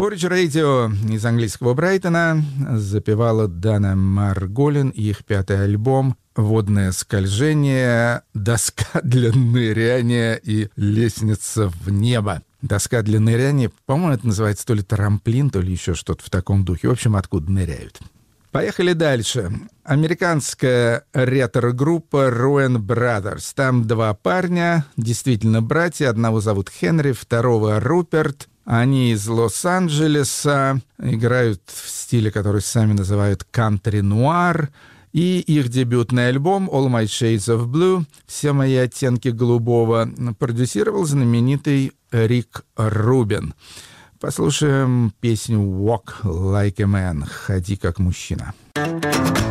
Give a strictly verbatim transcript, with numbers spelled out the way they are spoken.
Porridge Radio из английского Брайтона запевала Дана Марголин и их пятый альбом «Водное скольжение», «Доска для ныряния» и «Лестница в небо». Доска для ныряния, по-моему, это называется то ли трамплин, то ли еще что-то в таком духе. В общем, откуда ныряют. Поехали дальше. Американская ретро-группа Rowan Brothers. Там два парня, действительно братья. Одного зовут Хенри, второго Руперт. Они из Лос-Анджелеса, играют в стиле, который сами называют кантри-нуар. И их дебютный альбом «All My Shades of Blue», «Все мои оттенки голубого», продюсировал знаменитый Рик Рубин. Послушаем песню «Walk Like a Man» — «Ходи как мужчина».